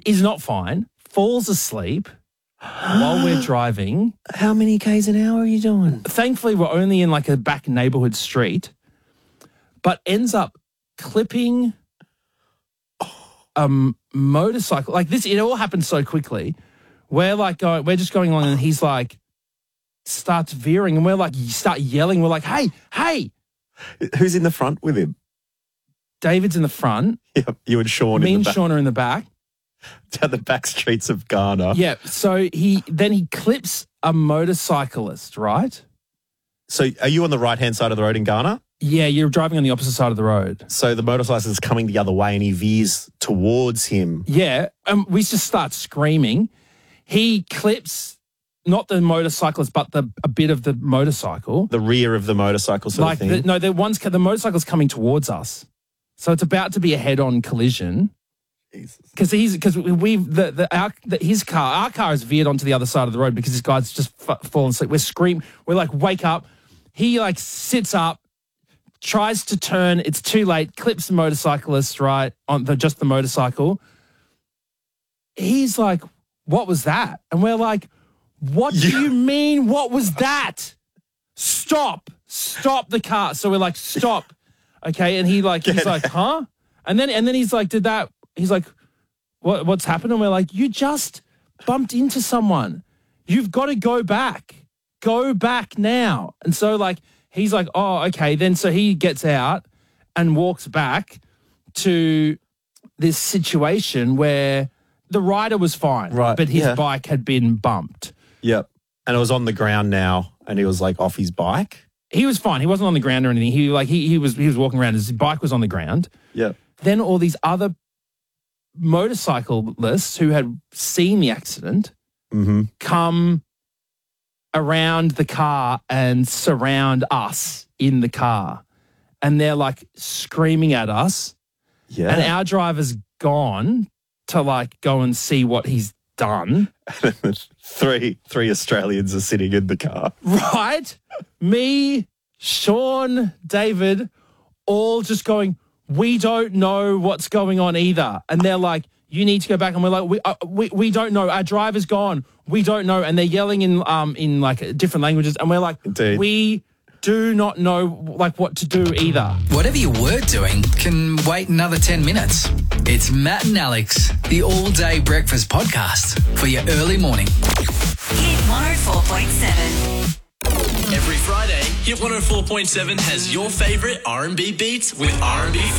is not fine, falls asleep while we're driving. How many Ks an hour are you doing? Thankfully, we're only in like a back neighborhood street, but ends up clipping a motorcycle. Like this, it all happened so quickly. We're like we're just going along, and he's like starts veering, and we're like start yelling. We're like, hey. Who's in the front with him? David's in the front. Yep, you and Sean Me in and the back. Sean are in the back. Down the back streets of Ghana. Yeah, so he clips a motorcyclist, right? So are you on the right-hand side of the road in Ghana? Yeah, you're driving on the opposite side of the road. So the motorcyclist is coming the other way and he veers towards him. Yeah, we just start screaming. He clips not the motorcyclist, but a bit of the motorcycle. The rear of the motorcycle sort of thing. The motorcycle's coming towards us. So it's about to be a head-on collision. Because our car is veered onto the other side of the road because this guy's just fallen asleep. We're screaming. We're like, wake up. He like sits up, tries to turn. It's too late. Clips the motorcyclist right on just the motorcycle. He's like, what was that? And we're like, what do you mean? What was that? Stop the car. So we're like, stop. Okay. And he's like, huh? And then he's like, did that? He's like, what's happened? And we're like, you just bumped into someone. You've got to go back. Go back now. And so like, he's like, oh, okay. Then so he gets out and walks back to this situation where the rider was fine, right, but his bike had been bumped. Yep. And it was on the ground now and he was like off his bike. He was fine. He wasn't on the ground or anything. He was walking around. His bike was on the ground. Yep. Then all these other motorcyclists who had seen the accident come around the car and surround us in the car. And they're like screaming at us. Yeah. And our driver's gone to like go and see what he's done. Three Australians are sitting in the car. Right? Me, Sean, David, all just going, we don't know what's going on either. And they're like, you need to go back. And we're like, we don't know. Our driver's gone. We don't know. And they're yelling in like different languages. And we're like, indeed, we do not know like what to do either. Whatever you were doing can wait another 10 minutes. It's Matt and Alex, the all-day breakfast podcast for your early morning. Hit 104.7. Every Friday, Hit 104.7 has your favourite R&B beats with R&B